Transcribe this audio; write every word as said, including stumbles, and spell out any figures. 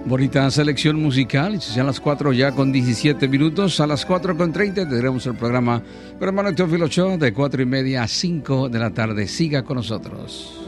Bonita selección musical. Son las cuatro ya con diecisiete minutos. A las cuatro con treinta tendremos el programa Hermano Teófilo Show de cuatro y media a cinco de la tarde. Siga con nosotros.